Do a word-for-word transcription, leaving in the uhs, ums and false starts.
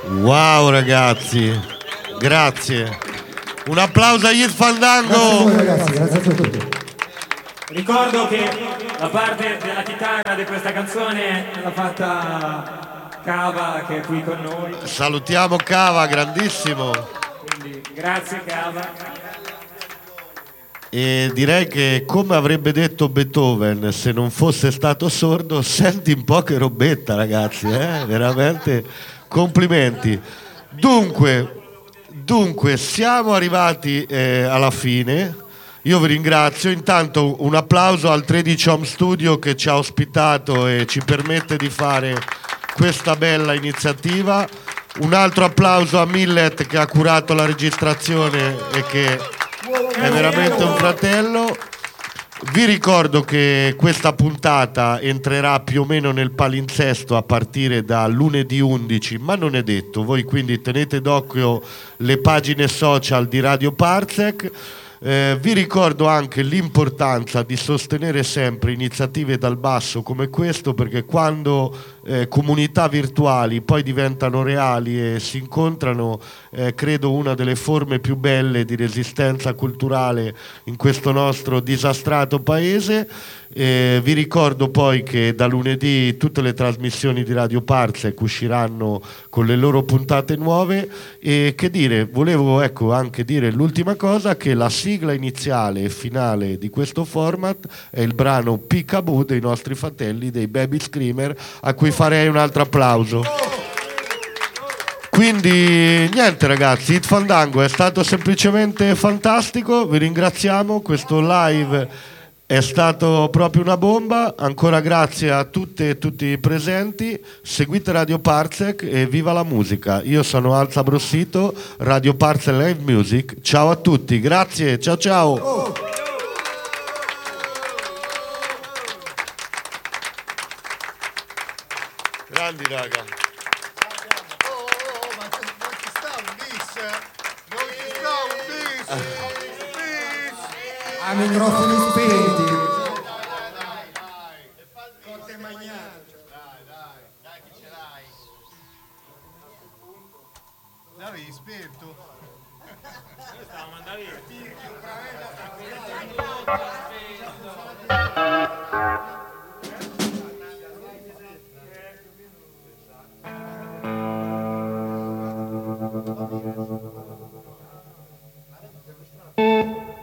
Wow ragazzi, grazie. Un applauso agli Fandango. Grazie a voi ragazzi, grazie a tutti. Ricordo che la parte della chitarra di questa canzone l'ha fatta Cava, che è qui con noi. Salutiamo Cava, grandissimo. Quindi grazie Cava. E direi che, come avrebbe detto Beethoven se non fosse stato sordo, senti un po' che robetta ragazzi, eh? Veramente complimenti. Dunque, dunque siamo arrivati eh, alla fine. Io vi ringrazio. Intanto un applauso al tredici Home Studio che ci ha ospitato e ci permette di fare questa bella iniziativa. Un altro applauso a Millet che ha curato la registrazione e che è veramente un fratello. Vi ricordo che questa puntata entrerà più o meno nel palinsesto a partire da lunedì undici, ma non è detto. Voi quindi tenete d'occhio le pagine social di Radio Parsec. Eh, vi ricordo anche l'importanza di sostenere sempre iniziative dal basso come questo, perché quando eh, comunità virtuali poi diventano reali e si incontrano, eh, credo una delle forme più belle di resistenza culturale in questo nostro disastrato paese. Eh, vi ricordo poi che da lunedì tutte le trasmissioni di Radio Parsec usciranno con le loro puntate nuove. E che dire, volevo ecco anche dire l'ultima cosa, che la sigla iniziale e finale di questo format è il brano Peekaboo dei nostri fratelli dei Baby Screamer, a cui farei un altro applauso. Quindi niente ragazzi, Hit Fandango è stato semplicemente fantastico, vi ringraziamo, questo live è stato proprio una bomba. Ancora grazie a tutte e tutti i presenti. Seguite Radio Parsec e viva la musica. Io sono Alza Brossito, Radio Parsec Live Music. Ciao a tutti, grazie, ciao ciao. Grandi raga. Oh, oh, oh, ma non ci sta un bis, non ci sta un bis, bis. A microfoni spenti. Dai, dai, dai, dai. Cotte magnate. Dai, dai, dai che ce l'hai. L'avevi spento? Stavamo andando via. Tirchio,